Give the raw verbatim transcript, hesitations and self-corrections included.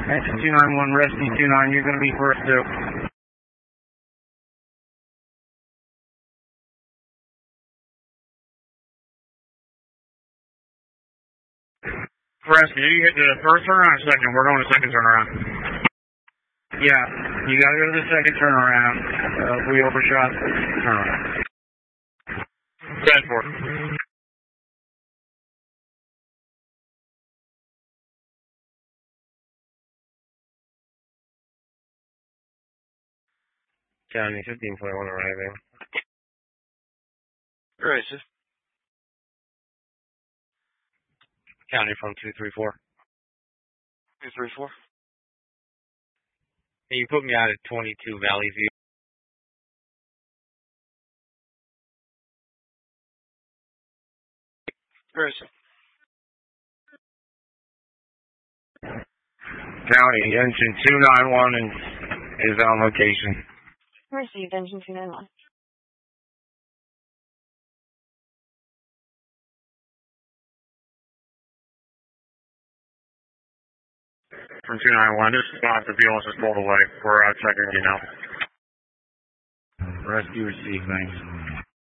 That's two nine one, Rescue two nine, you're going to be first too. Rescue, you get the first turnaround or second? We're going to second turnaround. Yeah, you got to go to the second turnaround. Uh, we overshot turnaround. Transport. County fifteen point one arriving. Where is this? County from two three four. two three four. Hey, you put me out at twenty-two Valley View. Where is it? County, engine two nine one is on location. Received, engine two nine one. From two nine one, just spot the fuel just pulled away. We're out checking you now. Rescue received, thanks.